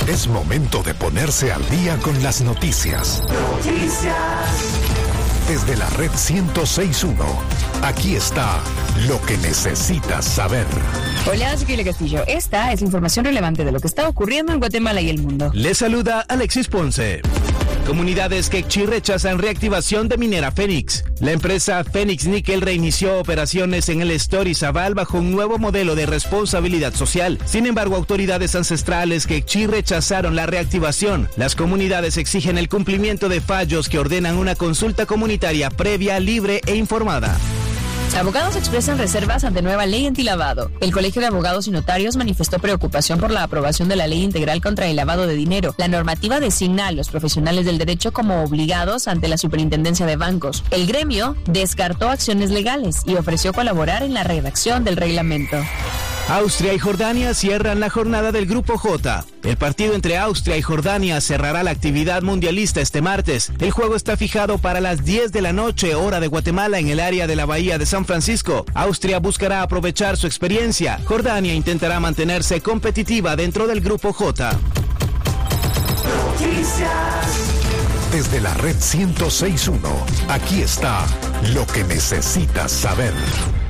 Es momento de ponerse al día con las noticias. Desde la red 106.1, aquí está lo que necesitas saber. Hola, soy Kile Castillo. Esta es la información relevante de lo que está ocurriendo en Guatemala y el mundo. Les saluda Alexis Ponce. Comunidades quechí rechazan reactivación de minera Fénix. La empresa Fénix Níquel reinició operaciones en el Estor y Zabal bajo un nuevo modelo de responsabilidad social. Sin embargo, autoridades ancestrales quechí rechazaron la reactivación. Las comunidades exigen el cumplimiento de fallos que ordenan una consulta comunitaria previa, libre e informada. Abogados expresan reservas ante nueva ley antilavado. El Colegio de Abogados y Notarios manifestó preocupación por la aprobación de la Ley Integral contra el Lavado de Dinero. La normativa designa a los profesionales del derecho como obligados ante la Superintendencia de Bancos. El gremio descartó acciones legales y ofreció colaborar en la redacción del reglamento. Austria y Jordania cierran la jornada del Grupo J. El partido entre Austria y Jordania cerrará la actividad mundialista este martes. El juego está fijado para las 10 de la noche, hora de Guatemala, en el área de la Bahía de San Francisco. Austria buscará aprovechar su experiencia. Jordania intentará mantenerse competitiva dentro del Grupo J. Desde la red 106.1, aquí está lo que necesitas saber.